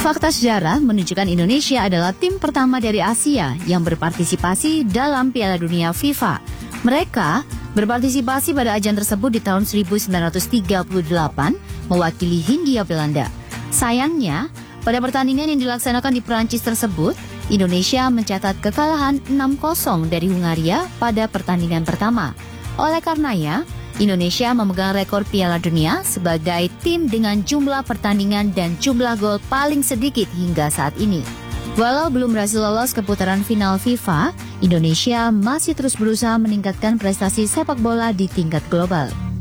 Fakta sejarah menunjukkan Indonesia adalah tim pertama dari Asia yang berpartisipasi dalam Piala Dunia FIFA. Mereka berpartisipasi pada ajang tersebut di tahun 1938 mewakili Hindia Belanda. Sayangnya, pada pertandingan yang dilaksanakan di Perancis tersebut, Indonesia mencatat kekalahan 6-0 dari Hungaria pada pertandingan pertama. Oleh karenanya, Indonesia memegang rekor Piala Dunia sebagai tim dengan jumlah pertandingan dan jumlah gol paling sedikit hingga saat ini. Walau belum berhasil lolos ke putaran final FIFA, Indonesia masih terus berusaha meningkatkan prestasi sepak bola di tingkat global.